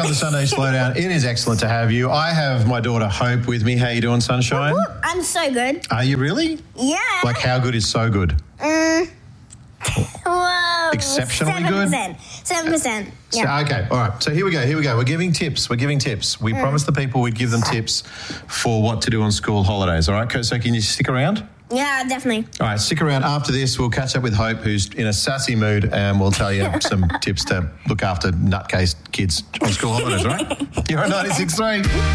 on the Sunday Slowdown. It is excellent to have you. I have my daughter Hope with me. How you doing, Sunshine? I'm so good. Are you really? Yeah. Like, how good is so good? Whoa. Exceptionally good? 7%. Yeah. Okay, all right. So here we go. We're giving tips. We promised the people we'd give them tips for what to do on school holidays, all right? So can you stick around? Yeah, definitely. All right, stick around. After this, we'll catch up with Hope, who's in a sassy mood, and we'll tell you some tips to look after nutcase kids on school holidays, all right? You're on 96.3.